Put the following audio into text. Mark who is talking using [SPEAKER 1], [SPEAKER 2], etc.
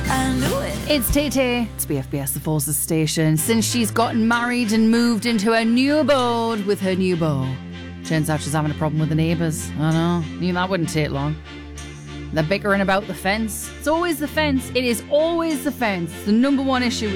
[SPEAKER 1] It's Tay. It's BFBS The Forces station. Since she's gotten married and moved into her new abode with her new beau, turns out she's having a problem with the neighbours. I know, knew that wouldn't take long. They're bickering about the fence. It's always the fence. It is always the fence. The number one issue with